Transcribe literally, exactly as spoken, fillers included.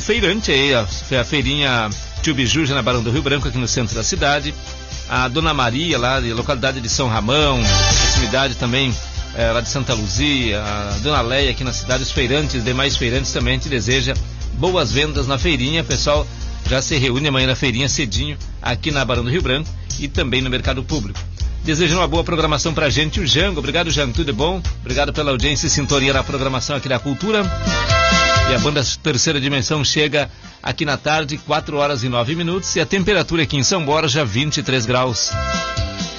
feirante aí, a, a feirinha Tio Biju, na Barão do Rio Branco, aqui no centro da cidade. A Dona Maria, lá de localidade de São Ramão, proximidade também é, lá de Santa Luzia, a Dona Leia aqui na cidade, os feirantes, demais feirantes também te deseja boas vendas na feirinha. Pessoal, já se reúne amanhã na feirinha cedinho, aqui na Barão do Rio Branco e também no Mercado Público. Desejo uma boa programação pra gente, o Jango. Obrigado, Jango, tudo bom? Obrigado pela audiência e sintonia na programação aqui da Cultura. E a banda Terceira Dimensão chega aqui na tarde, quatro horas e nove minutos, e a temperatura aqui em São Borja, vinte e três graus.